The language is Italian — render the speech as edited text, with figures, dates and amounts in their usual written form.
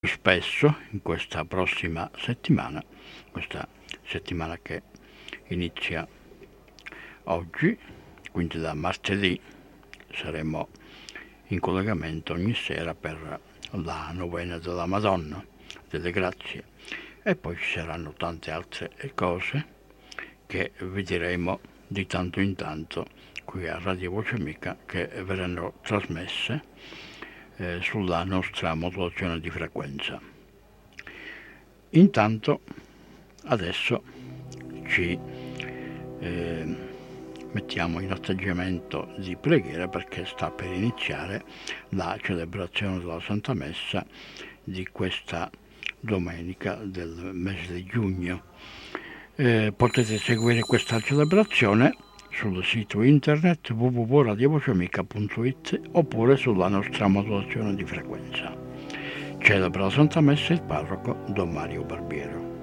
spesso in questa prossima settimana, questa settimana che inizia oggi, quindi da martedì, saremo in collegamento ogni sera per la novena della Madonna, delle Grazie, e poi ci saranno tante altre cose che vi diremo di tanto in tanto qui a Radio Voce Amica, che verranno trasmesse sulla nostra modulazione di frequenza. Intanto adesso ci mettiamo in atteggiamento di preghiera, perché sta per iniziare la celebrazione della Santa Messa di questa domenica del mese di giugno. Potete seguire questa celebrazione sul sito internet www.radiovoceamica.it oppure sulla nostra modulazione di frequenza. Celebra la Santa Messa il parroco Don Mario Barbiero.